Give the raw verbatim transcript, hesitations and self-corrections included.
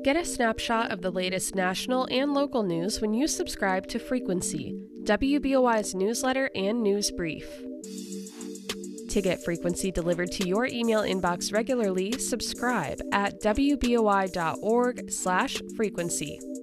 Get a snapshot of the latest national and local news when you subscribe to Frequency, W B O I's newsletter and news brief. To get Frequency delivered to your email inbox regularly, subscribe at w b o i dot org slash frequency.